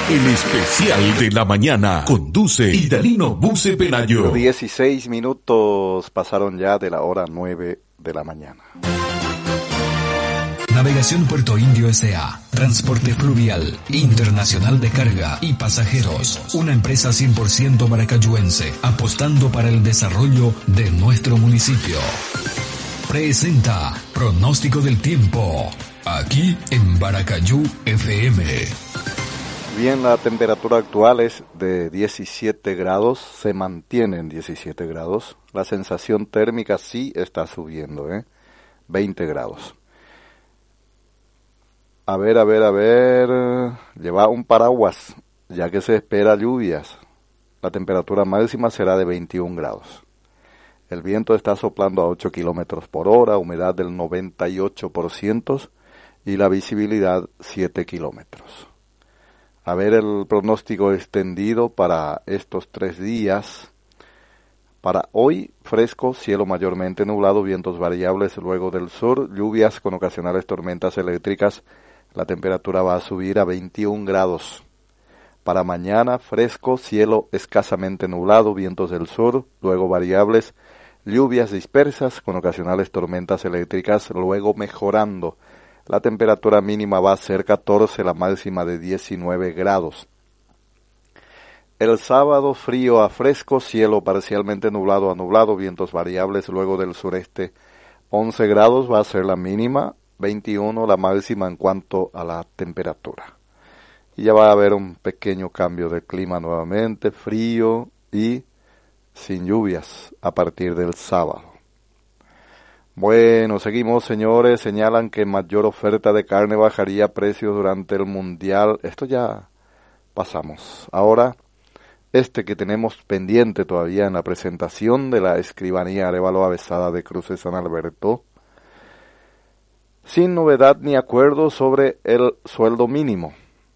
El especial de la mañana conduce Idalino Buce Pelayo. 16 minutos pasaron ya de la hora 9 de la mañana. Navegación Puerto Indio S.A. Transporte fluvial, internacional de carga y pasajeros. Una empresa 100% maracayuense, apostando para el desarrollo de nuestro municipio. Presenta Pronóstico del Tiempo, aquí en Baracayú FM. Bien, la temperatura actual es de 17 grados, se mantiene en 17 grados. La sensación térmica sí está subiendo, 20 grados. A ver, lleva un paraguas, ya que se espera lluvias. La temperatura máxima será de 21 grados. El viento está soplando a 8 kilómetros por hora, humedad del 98% y la visibilidad 7 kilómetros. A ver el pronóstico extendido para estos 3 días. Para hoy, fresco, cielo mayormente nublado, vientos variables luego del sur, lluvias con ocasionales tormentas eléctricas. La temperatura va a subir a 21 grados. Para mañana, fresco, cielo escasamente nublado, vientos del sur, luego variables, lluvias dispersas con ocasionales tormentas eléctricas, luego mejorando. La temperatura mínima va a ser 14, la máxima de 19 grados. El sábado, frío a fresco, cielo parcialmente nublado a nublado, vientos variables luego del sureste. 11 grados va a ser la mínima, 21 la máxima en cuanto a la temperatura. Y ya va a haber un pequeño cambio de clima nuevamente, frío y sin lluvias a partir del sábado. Bueno, seguimos, señores. Señalan que mayor oferta de carne bajaría precios durante el Mundial. Esto ya pasamos. Ahora, que tenemos pendiente todavía en la presentación de la Escribanía Arévalo Avesada de Cruces San Alberto, sin novedad ni acuerdo sobre el sueldo mínimo.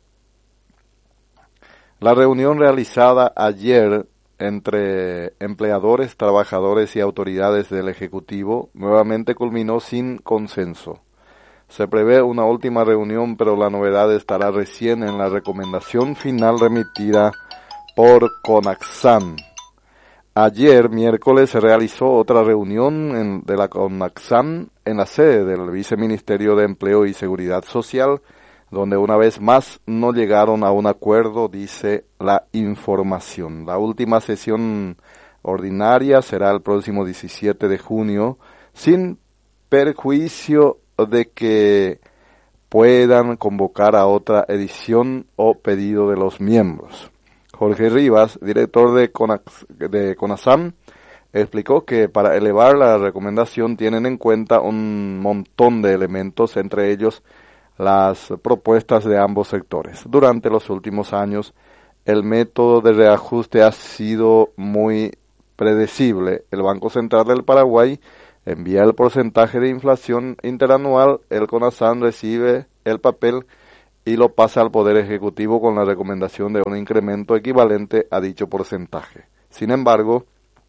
La reunión realizada ayer entre empleadores, trabajadores y autoridades del Ejecutivo nuevamente culminó sin consenso. Se prevé una última reunión, pero la novedad estará recién en la recomendación final remitida por CONAXAN. Ayer, miércoles, se realizó otra reunión de la CONAXAN en la sede del Viceministerio de Empleo y Seguridad Social, donde una vez más no llegaron a un acuerdo, dice la información. La última sesión ordinaria será el próximo 17 de junio, sin perjuicio de que puedan convocar a otra edición o pedido de los miembros. Jorge Rivas, director de CONASAM, explicó que para elevar la recomendación tienen en cuenta un montón de elementos, entre ellos las propuestas de ambos sectores. Durante los últimos años, el método de reajuste ha sido muy predecible. El Banco Central del Paraguay envía el porcentaje de inflación interanual, el CONASAM recibe el papel y lo pasa al Poder Ejecutivo con la recomendación de un incremento equivalente a dicho porcentaje. Sin embargo,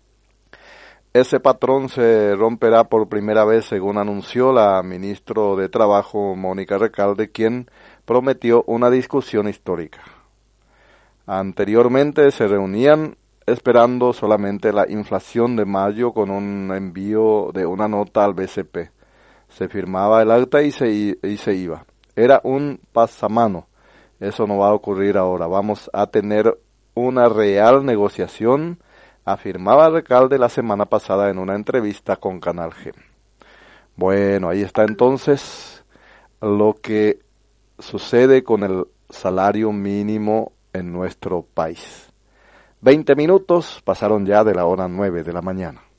ese patrón se romperá por primera vez, según anunció la ministra de Trabajo, Mónica Recalde, quien prometió una discusión histórica. Anteriormente se reunían esperando solamente la inflación de mayo con un envío de una nota al BCP. Se firmaba el acta y se iba. Era un pasamano. Eso no va a ocurrir ahora. Vamos a tener una real negociación, afirmaba Recalde la semana pasada en una entrevista con Canal G. Bueno, ahí está entonces lo que sucede con el salario mínimo en nuestro país. 20 minutos pasaron ya de la hora 9 de la mañana.